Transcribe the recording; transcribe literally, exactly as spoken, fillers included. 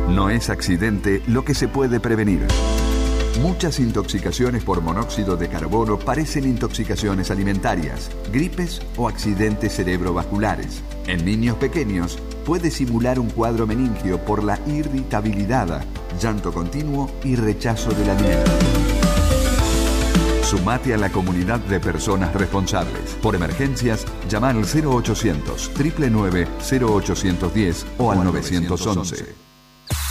No es accidente lo que se puede prevenir. Muchas intoxicaciones por monóxido de carbono parecen intoxicaciones alimentarias, gripes o accidentes cerebrovasculares. En niños pequeños puede simular un cuadro meningio por la irritabilidad, llanto continuo y rechazo del alimento. Sumate a la comunidad de personas responsables. Por emergencias, llama al cero ochocientos, nueve nueve nueve, cero ochocientos diez o al nueve once.